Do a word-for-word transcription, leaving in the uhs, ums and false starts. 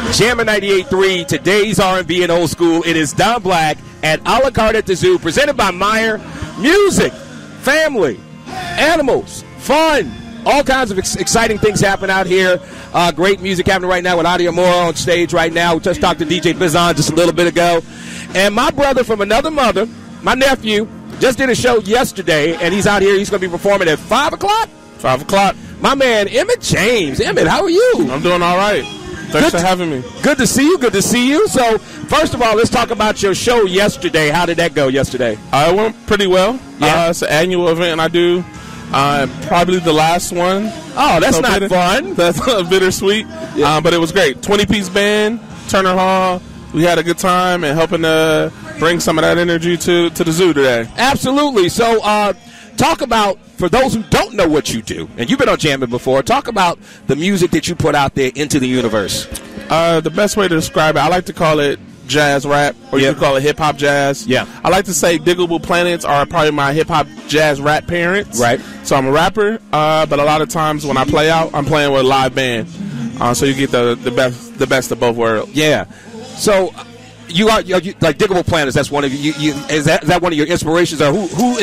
Jammin' ninety-eight point three, today's R and B and old school. It is Don Black at A La Carte at the Zoo, presented by Meyer. Music, family, animals, fun, all kinds of ex- exciting things happen out here. Uh, great music happening right now with Adia Moore on stage right now. We just talked to D J Bizon just a little bit ago. And my brother from another mother, my nephew, just did a show yesterday, and he's out here. He's going to be performing at five o'clock. five o'clock. My man, Emmett James. Emmett, how are you? I'm doing all right. Thanks Good for having me. Good to see you. Good to see you. So, first of all, let's talk about your show yesterday. How did that go yesterday? Uh, it went pretty well. Yeah. Uh, it's an annual event I do. Uh, probably the last one. Oh, that's so not bitter, fun. That's bittersweet. Yeah. Uh, but it was great. twenty-piece band, Turner Hall. We had a good time and helping to bring some of that energy to, to the zoo today. Absolutely. So, uh, talk about, for those who don't know what you do, and you've been on Jammin' before, talk about the music that you put out there into the universe. Uh, the best way to describe it, I like to call it jazz rap, or Yep. you could call it hip-hop jazz. Yeah. I like to say Diggable Planets are probably my hip-hop jazz rap parents. Right. So I'm a rapper, uh, but a lot of times when I play out, I'm playing with a live band. Uh, so you get the, the best the best of both worlds. Yeah. So, you are, you, like Diggable Planets, that's one of you, you is that, is that one of your inspirations, or who, who